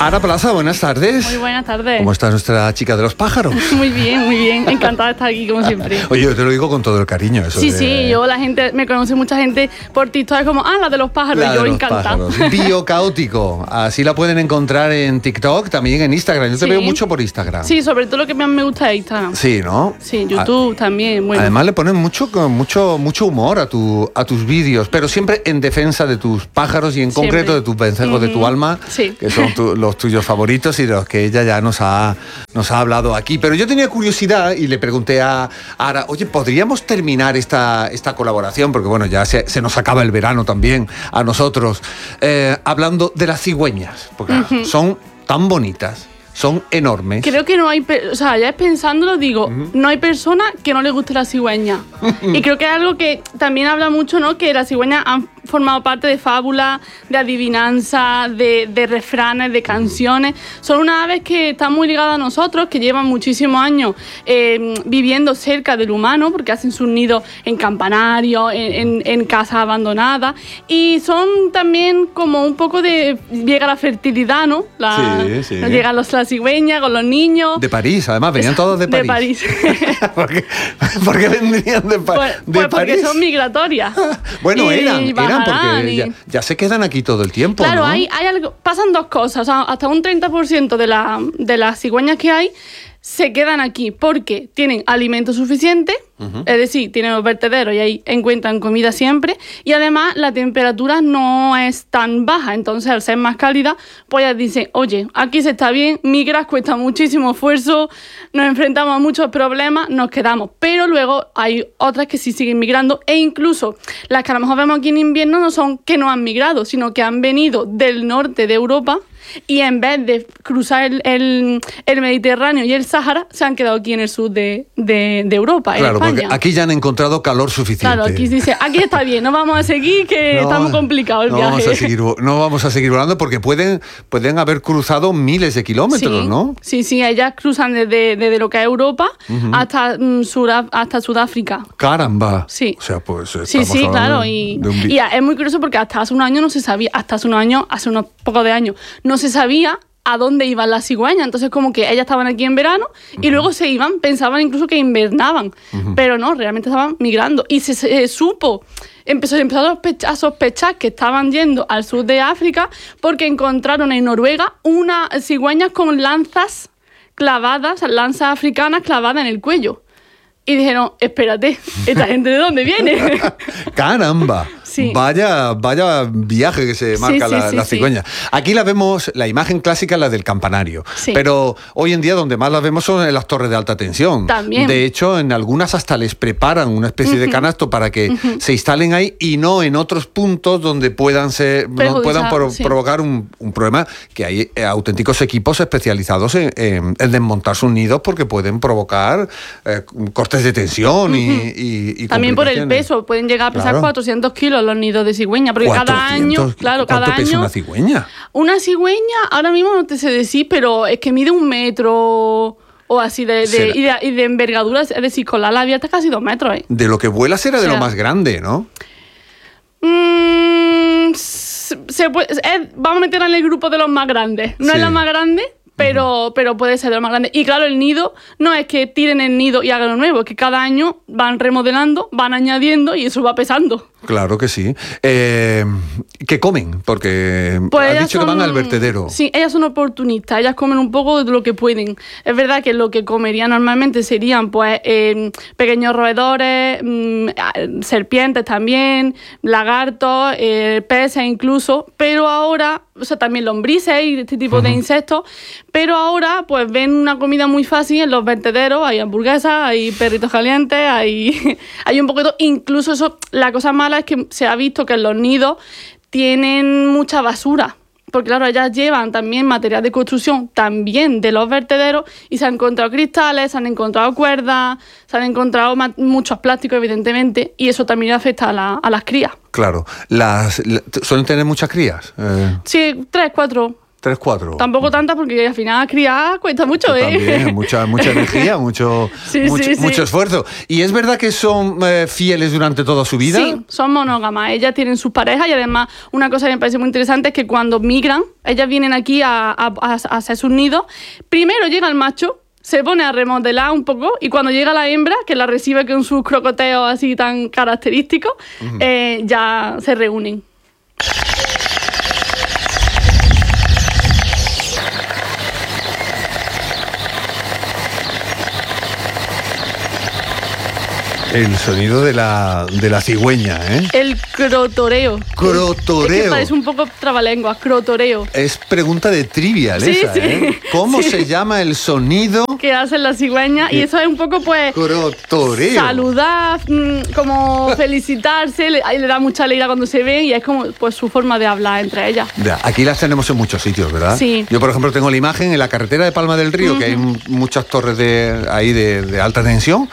Ara Plaza, buenas tardes. Muy buenas tardes. ¿Cómo está nuestra chica de los pájaros? Muy bien. Encantada de estar aquí, como siempre. Oye, yo te lo digo con todo el cariño. Eso Sí, la gente, me conoce mucha gente por TikTok como, la de los pájaros, la y yo de los encantada. pájaros. Biocaótico, así la pueden encontrar en TikTok, también en Instagram. Yo te veo mucho por Instagram. Sí, sobre todo lo que más me gusta es Instagram. Sí, ¿no? Sí, YouTube también. Bueno. Además le ponen mucho humor a tus vídeos, pero siempre en defensa de tus pájaros y en concreto de tus vencejos de tu alma, que son los tuyos favoritos y de los que ella ya nos ha hablado aquí. Pero yo tenía curiosidad y le pregunté a Ara, oye, ¿podríamos terminar esta colaboración? Porque bueno, ya se nos acaba el verano también a nosotros, hablando de las cigüeñas, porque son tan bonitas. Son enormes. Creo que no hay, ya pensándolo digo, no hay persona que no le guste la cigüeña. Y creo que es algo que también habla mucho, ¿no? Que las cigüeñas han formado parte de fábulas, de adivinanzas, de refranes, de canciones. Son unas aves que están muy ligadas a nosotros, que llevan muchísimos años viviendo cerca del humano, porque hacen sus nidos en campanarios, en casas abandonadas. Y son también como un poco de... Llega la fertilidad, ¿no? Sí. Llegan las cigüeñas con los niños. De París, además, venían todos de París. ¿Por qué vendrían de París? Pues porque son migratorias. Bueno, eran porque ya se quedan aquí todo el tiempo, claro, ¿no? hay algo, pasan dos cosas. O sea, hasta un 30% de las cigüeñas que hay se quedan aquí porque tienen alimento suficiente, es decir, tienen los vertederos y ahí encuentran comida siempre, y además la temperatura no es tan baja, entonces al ser más cálida, pues ellas dicen, oye, aquí se está bien, migrar cuesta muchísimo esfuerzo, nos enfrentamos a muchos problemas, nos quedamos, pero luego hay otras que sí siguen migrando, e incluso las que a lo mejor vemos aquí en invierno no son que no han migrado, sino que han venido del norte de Europa, y en vez de cruzar el Mediterráneo y el Sáhara, se han quedado aquí en el sur de Europa, claro, en España. Porque aquí ya han encontrado calor suficiente. Claro, aquí dice, aquí está bien, no vamos a seguir, que está muy complicado el viaje. No vamos a seguir volando porque pueden haber cruzado miles de kilómetros, ¿no? Sí, ellas cruzan desde lo que es Europa hasta Sudáfrica. ¡Caramba! Sí. O sea, pues sí, claro. Y es muy curioso porque hasta hace un año no se sabía, hace unos pocos de años, no se sabía a dónde iban las cigüeñas. Entonces como que ellas estaban aquí en verano y luego se iban, pensaban incluso que invernaban, pero no, realmente estaban migrando. Y se supo, empezó a sospechar que estaban yendo al sur de África porque encontraron en Noruega unas cigüeñas con lanzas clavadas, lanzas africanas clavadas en el cuello. Y dijeron, espérate, ¿esta gente de dónde viene? ¡Caramba! Sí. Vaya viaje que se marca la cigüeña. Sí. Aquí la vemos, la imagen clásica es la del campanario, pero hoy en día donde más la vemos son en las torres de alta tensión. También. De hecho, en algunas hasta les preparan una especie de canasto para que se instalen ahí y no en otros puntos donde puedan provocar un problema, que hay auténticos equipos especializados en desmontar sus nidos porque pueden provocar cortes de tensión y también por el peso, pueden llegar a pesar 400 kilos los nidos de cigüeña, porque cada año... ¿Cuánto pesa una cigüeña? Una cigüeña, ahora mismo no te sé decir, pero es que mide 1 metro o así, y de envergadura, es decir, con la ala abierta casi 2 metros. De lo que vuela será de lo más grande, ¿no? Vamos a meterla en el grupo de los más grandes. No es la más grande, pero puede ser de lo más grande. Y claro, el nido no es que tiren el nido y hagan lo nuevo, es que cada año van remodelando, van añadiendo y eso va pesando. Claro que sí. ¿Qué comen? Porque has dicho que van al vertedero. Sí, ellas son oportunistas, ellas comen un poco de lo que pueden. Es verdad que lo que comerían normalmente serían pues pequeños roedores, serpientes también, lagartos, peces incluso, pero ahora, o sea, también lombrices y este tipo de insectos, pero ahora pues ven una comida muy fácil en los vertederos, hay hamburguesas, hay perritos calientes, hay un poquito, incluso eso, la cosa mala es que se ha visto que en los nidos tienen mucha basura, porque claro, ellas llevan también material de construcción también de los vertederos y se han encontrado cristales, se han encontrado cuerdas, se han encontrado muchos plásticos evidentemente, y eso también afecta a las crías. Claro, ¿suelen tener muchas crías? Sí, 3, 4. 3, 4. Tampoco tantas porque al final criar cuesta mucho, También, mucha energía, mucho esfuerzo. ¿Y es verdad que son fieles durante toda su vida? Sí, son monógamas. Ellas tienen sus parejas y además una cosa que me parece muy interesante es que cuando migran, ellas vienen aquí a hacer sus nidos. Primero llega el macho, se pone a remodelar un poco y cuando llega la hembra, que la recibe con sus crocoteos así tan característicos, ya se reúnen. El sonido de la cigüeña, ¿eh? El crotoreo. Crotoreo. Es que parece un poco trabalenguas, crotoreo. Es pregunta de trivial esa, ¿eh? ¿Cómo se llama el sonido que hacen las cigüeñas? Y eso es un poco, pues... Crotoreo. Saludar, como felicitarse, le da mucha alegría cuando se ven y es como pues su forma de hablar entre ellas. Aquí las tenemos en muchos sitios, ¿verdad? Sí. Yo, por ejemplo, tengo la imagen en la carretera de Palma del Río, que hay muchas torres de alta tensión.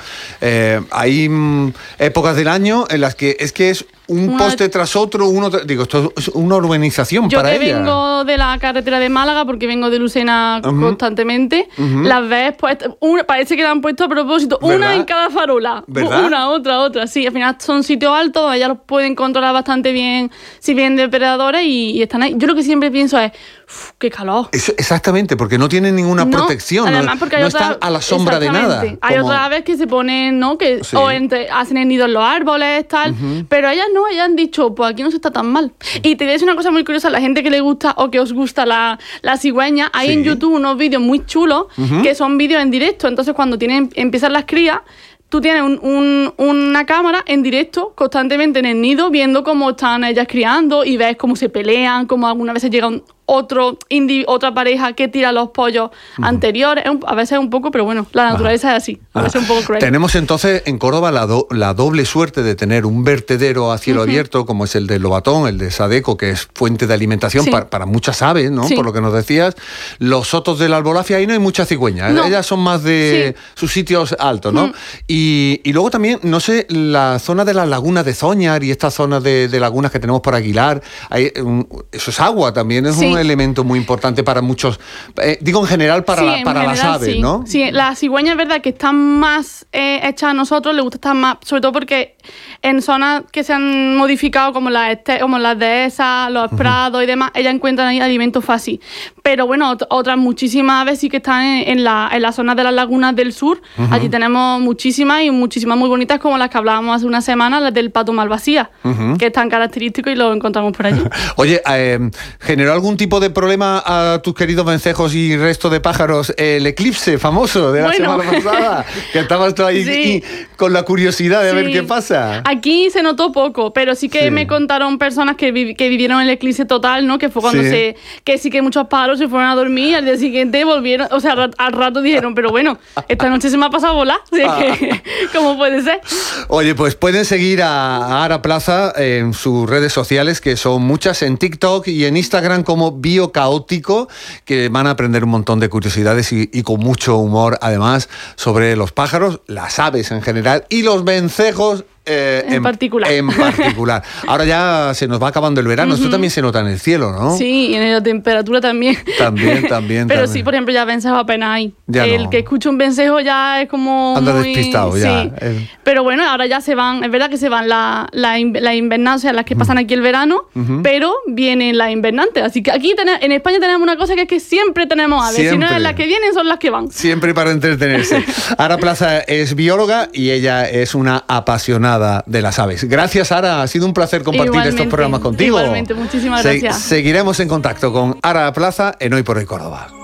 Hay épocas del año en las que es un poste tras otro, digo, esto es una urbanización para ella. Yo que vengo de la carretera de Málaga, porque vengo de Lucena constantemente, las ves, pues, parece que la han puesto a propósito, ¿verdad? Una en cada farola, ¿verdad? Una, otra, sí, al final son sitios altos, ellas los pueden controlar bastante bien, si vienen depredadores y están ahí. Yo lo que siempre pienso es, qué calor. Exactamente, porque no tienen ninguna protección, además porque no están a la sombra de nada. Hay otras aves que se ponen, ¿no? Que o hacen el nido en los árboles, tal, pero ellas no, ellas han dicho, pues aquí no se está tan mal. Y te voy a decir una cosa muy curiosa, a la gente que le gusta o que os gusta la cigüeña, hay en YouTube unos vídeos muy chulos que son vídeos en directo, entonces cuando empiezan las crías, tú tienes una cámara en directo constantemente en el nido viendo cómo están ellas criando y ves cómo se pelean, cómo algunas veces llega otra pareja que tira los pollos anteriores. A veces un poco, pero bueno, la naturaleza es así. A veces un poco cruel. Tenemos entonces en Córdoba la doble suerte de tener un vertedero a cielo abierto, como es el de Lobatón, el de Sadeco, que es fuente de alimentación para muchas aves, ¿no? Sí. Por lo que nos decías. Los sotos de la Albolafia, ahí no hay mucha cigüeña. No. Ellas son más de sus sitios altos, ¿no? Y luego también, no sé, la zona de las lagunas de Zóñar y estas zonas de lagunas que tenemos por Aguilar, eso es agua también, es un elemento muy importante para muchos, digo en general para las aves, ¿no? Sí, la cigüeña es verdad que están más hechas a nosotros, les gusta estar más, sobre todo porque en zonas que se han modificado como las dehesas, los prados y demás, ellas encuentran ahí alimentos fácil. Pero bueno, otras muchísimas aves sí que están en la zona de las lagunas del sur. Allí tenemos muchísimas y muchísimas muy bonitas como las que hablábamos hace una semana, las del pato malvasía, que es tan característico y lo encontramos por allí. Oye, ¿generó algún tipo de problema a tus queridos vencejos y resto de pájaros el eclipse famoso de la semana pasada? Que estabas tú ahí con la curiosidad de ver qué pasa. Aquí se notó poco, pero sí que me contaron personas que vivieron el eclipse total, ¿no? Que fue cuando que muchos pájaros se fueron a dormir y al día siguiente volvieron, o sea, al rato dijeron, pero bueno, esta noche se me ha pasado a volar. ¿Cómo puede ser? Oye, pues pueden seguir a Ara Plaza en sus redes sociales, que son muchas, en TikTok y en Instagram como Biocaótico, que van a aprender un montón de curiosidades y con mucho humor, además, sobre los pájaros, las aves en general y los vencejos en particular. Ahora ya se nos va acabando el verano. Esto también se nota en el cielo, ¿no? Sí, y en la temperatura también. También. Pero sí, por ejemplo, ya vencejos apenas hay. El que escucha un vencejo ya es como anda muy despistado ya. Pero bueno, ahora ya se van. Es verdad que se van la invernal, o sea, las que pasan aquí el verano, pero vienen las invernantes. Así que aquí en España tenemos una cosa que es que siempre tenemos aves. Si no es las que vienen, son las que van. Siempre para entretenerse. Ara Plaza es bióloga y ella es una apasionada de las aves. Gracias, Ara. Ha sido un placer compartir estos programas contigo. Igualmente, muchísimas gracias. Seguiremos en contacto con Ara Plaza en Hoy por Hoy Córdoba.